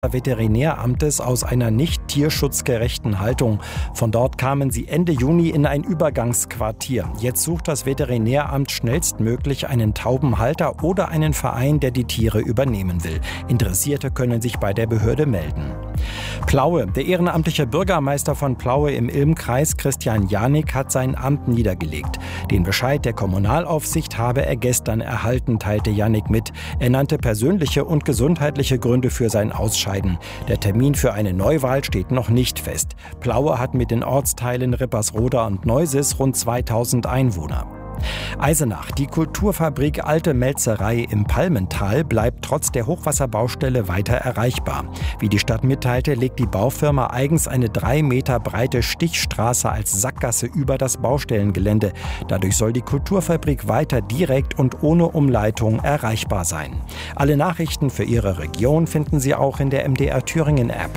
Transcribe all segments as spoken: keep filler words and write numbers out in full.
Veterinäramtes aus einer nicht tierschutzgerechten Haltung. Von dort kamen sie Ende Juni in ein Übergangsquartier. Jetzt sucht das Veterinäramt schnellstmöglich einen Taubenhalter oder einen Verein, der die Tiere übernehmen will. Interessierte können sich bei der Behörde melden. Plaue. Der ehrenamtliche Bürgermeister von Plaue im Ilm-Kreis, Christian Janik, hat sein Amt niedergelegt. Den Bescheid der Kommunalaufsicht habe er gestern erhalten, teilte Janik mit. Er nannte persönliche und gesundheitliche Gründe für sein Ausscheiden. Der Termin für eine Neuwahl steht noch nicht fest. Plaue hat mit den Ortsteilen Rippersroda und Neusis rund zweitausend Einwohner. Eisenach. Die Kulturfabrik Alte Melzerei im Palmental bleibt trotz der Hochwasserbaustelle weiter erreichbar. Wie die Stadt mitteilte, legt die Baufirma eigens eine drei Meter breite Stichstraße als Sackgasse über das Baustellengelände. Dadurch soll die Kulturfabrik weiter direkt und ohne Umleitung erreichbar sein. Alle Nachrichten für Ihre Region finden Sie auch in der M D R Thüringen App.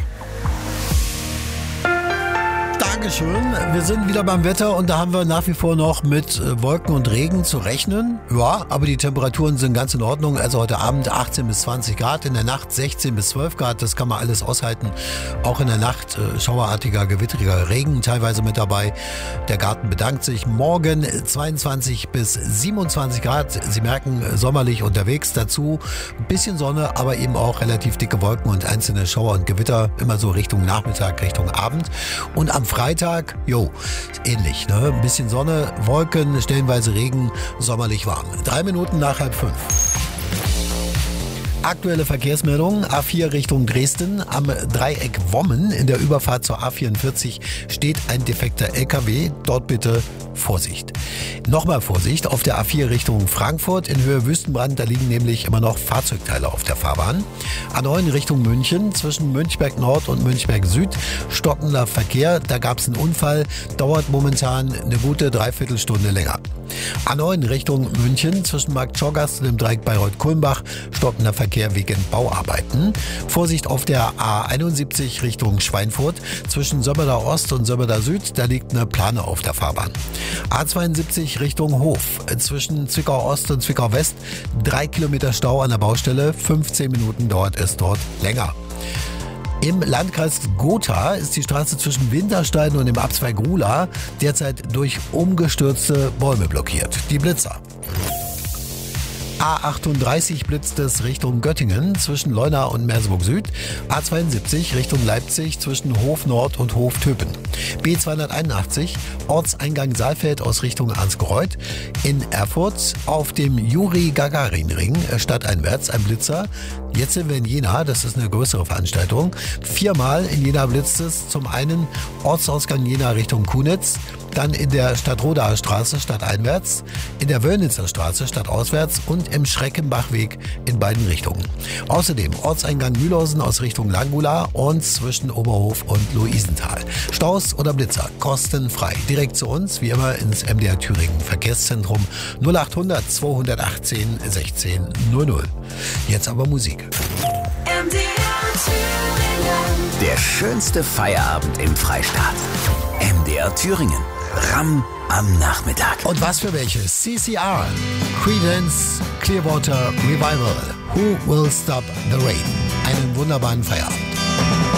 Dankeschön. Wir sind wieder beim Wetter und da haben wir nach wie vor noch mit Wolken und Regen zu rechnen. Ja, aber die Temperaturen sind ganz in Ordnung. Also heute Abend achtzehn bis zwanzig Grad, in der Nacht sechzehn bis zwölf Grad. Das kann man alles aushalten. Auch in der Nacht äh, schauerartiger, gewitteriger Regen teilweise mit dabei. Der Garten bedankt sich. Morgen zweiundzwanzig bis siebenundzwanzig Grad. Sie merken, sommerlich unterwegs. Dazu ein bisschen Sonne, aber eben auch relativ dicke Wolken und einzelne Schauer und Gewitter. Immer so Richtung Nachmittag, Richtung Abend. Und am Freitag, jo, ähnlich, ne? Ein bisschen Sonne, Wolken, stellenweise Regen, sommerlich warm. Drei Minuten nach halb fünf. Aktuelle Verkehrsmeldung, A vier Richtung Dresden, am Dreieck Wommen in der Überfahrt zur A vierundvierzig steht ein defekter L K W, dort bitte Vorsicht. Nochmal Vorsicht auf der A vier Richtung Frankfurt in Höhe Wüstenbrand, da liegen nämlich immer noch Fahrzeugteile auf der Fahrbahn. A neun Richtung München, zwischen Münchberg Nord und Münchberg Süd, stockender Verkehr, da gab es einen Unfall, dauert momentan eine gute Dreiviertelstunde länger. A neun Richtung München, zwischen Markt Schorgast und dem Dreieck Bayreuth-Kulmbach, stockender Verkehr wegen Bauarbeiten. Vorsicht auf der A einundsiebzig Richtung Schweinfurt, zwischen Sömmerda Ost und Sömmerda Süd, da liegt eine Plane auf der Fahrbahn. A zweiundsiebzig Richtung Hof, zwischen Zwickau Ost und Zwickau West, drei Kilometer Stau an der Baustelle, fünfzehn Minuten dauert es dort länger. Im Landkreis Gotha ist die Straße zwischen Winterstein und dem Abzweig Ruhla derzeit durch umgestürzte Bäume blockiert. Die Blitzer. A achtunddreißig blitzt es Richtung Göttingen zwischen Leuna und Merseburg Süd. A zweiundsiebzig Richtung Leipzig zwischen Hof Nord und Hof Töpen. B zweihunderteinundachtzig Ortseingang Saalfeld aus Richtung Ansgereuth. In Erfurt auf dem Juri-Gagarin-Ring stadteinwärts ein Blitzer. Jetzt sind wir in Jena, das ist eine größere Veranstaltung. Viermal in Jena blitzt es. Zum einen Ortsausgang Jena Richtung Kunitz, dann in der Stadtrodaer Straße stadteinwärts, in der Wöllnitzer Straße stadtauswärts und im Schreckenbachweg in beiden Richtungen. Außerdem Ortseingang Mühlhausen aus Richtung Langula und zwischen Oberhof und Luisenthal. Staus oder Blitzer kostenfrei. Direkt zu uns, wie immer, ins M D R Thüringen Verkehrszentrum null achthundert zweihundertachtzehn sechzehn null null. Jetzt aber Musik. M D R Thüringen. Der schönste Feierabend im Freistaat. M D R Thüringen. Ram am Nachmittag. Und was für welche? C C R, Creedence Clearwater Revival. Who Will Stop the Rain? Einen wunderbaren Feierabend.